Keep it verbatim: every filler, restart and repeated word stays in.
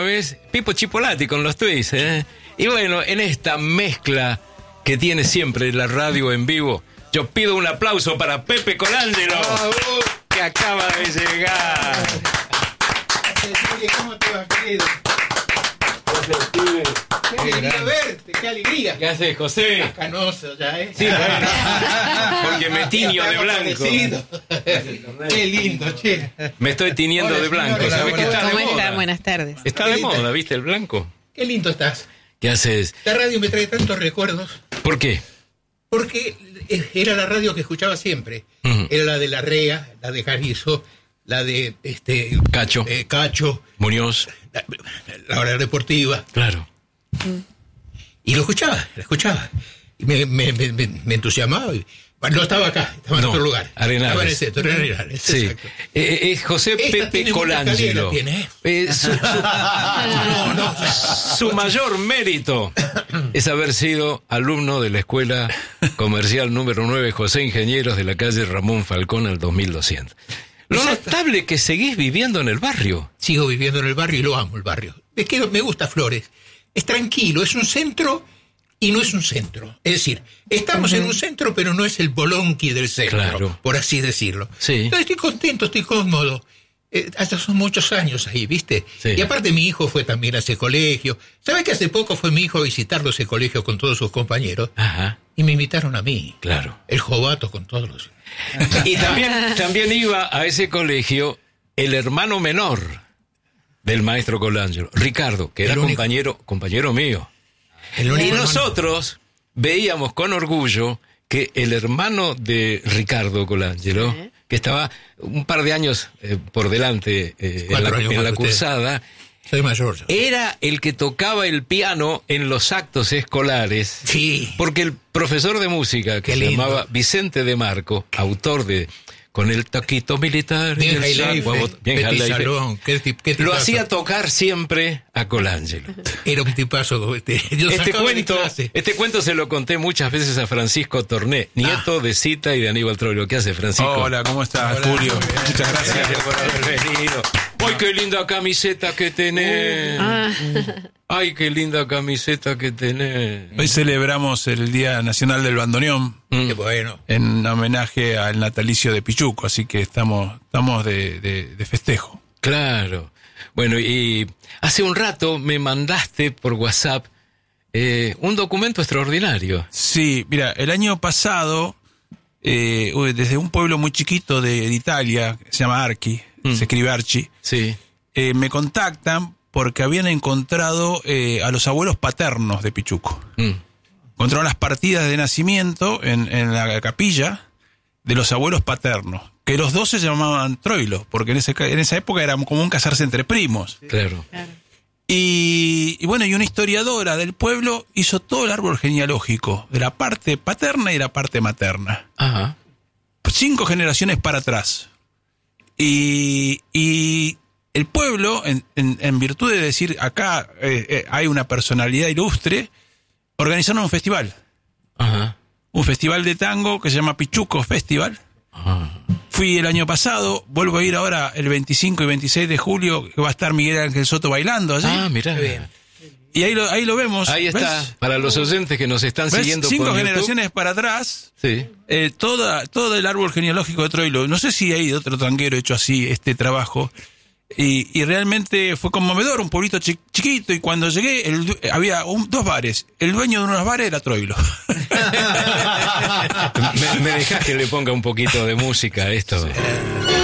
¿Ves? Pipo Chipolati con los tweets, ¿eh? Y bueno, en esta mezcla que tiene siempre la radio en vivo, yo pido un aplauso para Pepe Colangelo, oh, que acaba de llegar. ¿Cómo te vas, querido? Qué alegría verte, qué alegría. ¿Qué haces, José? Estás canoso ya, ¿eh? Sí, bueno, porque me tiño de blanco. Qué lindo, che. Me estoy tiñendo Hola, de blanco. señora. ¿Sabés que está de ¿Cómo moda? están? Buenas tardes. Está de moda, ¿viste? El blanco. Qué lindo estás. ¿Qué haces? La radio me trae tantos recuerdos. ¿Por qué? Porque era la radio que escuchaba siempre. Uh-huh. Era la de La Rea, la de Carrizo, la de este Cacho. Eh, Cacho. Muñoz. La, la hora deportiva. Claro. Y lo escuchaba, lo escuchaba. Y me, me, me, me entusiasmaba. Y, bueno, no estaba acá, estaba en No, otro lugar. Arenales. Estaba en el centro, en Arenales. Sí. Exacto. Eh, eh, José Esta Pepe tiene mucha Colangelo. calidad, tiene, ¿eh? Eh, su, su, No, no. su mayor mérito es haber sido alumno de la Escuela Comercial número nueve José Ingenieros de la calle Ramón Falcón al dos mil doscientos. Lo Exacto. notable es que seguís viviendo en el barrio. Sigo viviendo en el barrio y lo amo el barrio. Es que me gusta Flores. Es tranquilo, es un centro y no es un centro. Es decir, estamos uh-huh. en un centro, pero no es el bolonqui del centro, claro. por así decirlo. Sí. Entonces estoy contento, estoy cómodo. Eh, hasta son muchos años ahí, ¿viste? Sí. Y aparte mi hijo fue también a ese colegio. ¿Sabes que hace poco fue mi hijo a visitarlo a ese colegio con todos sus compañeros? Ajá. Y me invitaron a mí. Claro. El jovato con todos los... Y también, también iba a ese colegio el hermano menor del maestro Colangelo, Ricardo, que era compañero, compañero mío. Y nosotros veíamos con orgullo que el hermano de Ricardo Colangelo, ¿sí? que estaba un par de años eh, por delante eh, en la, en la cursada, soy mayor yo. Era el que tocaba el piano en los actos escolares. Sí. Porque el profesor de música, que Qué se lindo. llamaba Vicente de Marco, autor de Con el taquito militar, bien el saco, bien Salón, ¿qué tip, qué lo hacía tocar siempre a Colangelo. Era un tipazo. Este, este cuento, este cuento se lo conté muchas veces a Francisco Torné, nieto ah. de Cita y de Aníbal Troilo. ¿Qué hace, Francisco? Hola, ¿cómo estás, Hola, Julio? Muchas gracias. gracias por haber venido. ¡Ay, qué linda camiseta que tenés! Ah. ¡Ay, qué linda camiseta que tenés! Hoy celebramos el Día Nacional del Bandoneón. Mm. Qué bueno. En homenaje al natalicio de Pichuco, así que estamos, estamos de, de, de festejo. Claro. Bueno, y hace un rato me mandaste por WhatsApp eh, un documento extraordinario. Sí, mira, el año pasado, eh, desde un pueblo muy chiquito de, de Italia, se llama Archi, mm. se escribe Archi, sí. eh, me contactan porque habían encontrado eh, a los abuelos paternos de Pichuco. Mm. Encontraron las partidas de nacimiento en, en la capilla de los abuelos paternos, que los dos se llamaban Troilo, porque en, ese, en esa época era común casarse entre primos. Claro. claro. Y, y bueno, y una historiadora del pueblo hizo todo el árbol genealógico, de la parte paterna y la parte materna. Ajá. Cinco generaciones para atrás. Y, y el pueblo, en, en, en virtud de decir, acá eh, eh, hay una personalidad ilustre, organizaron un festival. Ajá. Un festival de tango que se llama Pichuco Festival. Ajá. Fui el año pasado, vuelvo a ir ahora el veinticinco y veintiséis de julio, que va a estar Miguel Ángel Soto bailando allí. Ah, mirá. Y ahí lo, ahí lo vemos. Ahí está, ¿ves? Para los oyentes que nos están ¿ves? siguiendo Cinco por generaciones YouTube. para atrás, sí. eh, toda, todo el árbol genealógico de Troilo. No sé si hay otro tanguero hecho así este trabajo. Y, y realmente fue conmovedor, un pueblito chi- chiquito, y cuando llegué el, había un, dos bares. El dueño de uno de los bares era Troilo. me, me dejás que le ponga un poquito de música a esto. Sí.